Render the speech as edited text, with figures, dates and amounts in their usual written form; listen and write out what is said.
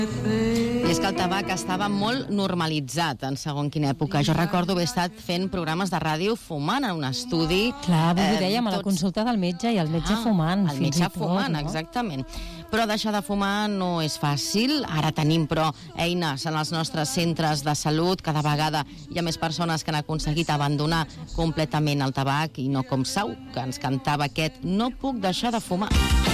I és que el tabac estava molt normalitzat en segons quina època. Jo recordo haver estat fent programes de ràdio fumant en un estudi. Clar, ho dèiem a la consulta del metge i el metge fumant. El metge fumant, exactament. Però deixar de fumar no és fàcil. Ara tenim, però, eines en els nostres centres de salut. Cada vegada hi ha més persones que han aconseguit abandonar completament el tabac i no com Sau, que ens cantava aquest "No puc deixar de fumar".